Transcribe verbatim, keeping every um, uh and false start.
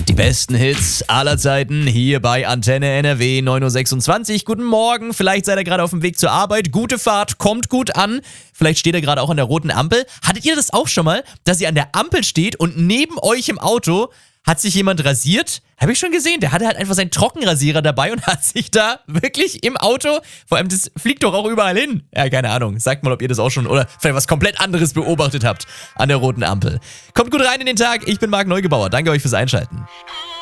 Die besten Hits aller Zeiten hier bei Antenne N R W neun Uhr sechsundzwanzig. Guten Morgen, vielleicht seid ihr gerade auf dem Weg zur Arbeit. Gute Fahrt, kommt gut an. Vielleicht steht ihr gerade auch an der roten Ampel. Hattet ihr das auch schon mal, dass ihr an der Ampel steht und neben euch im Auto hat sich jemand rasiert? Habe ich schon gesehen. Der hatte halt einfach seinen Trockenrasierer dabei und hat sich da wirklich im Auto, vor allem das fliegt doch auch überall hin. Ja, keine Ahnung. Sagt mal, ob ihr das auch schon oder vielleicht was komplett anderes beobachtet habt an der roten Ampel. Kommt gut rein in den Tag. Ich bin Marc Neugebauer. Danke euch fürs Einschalten.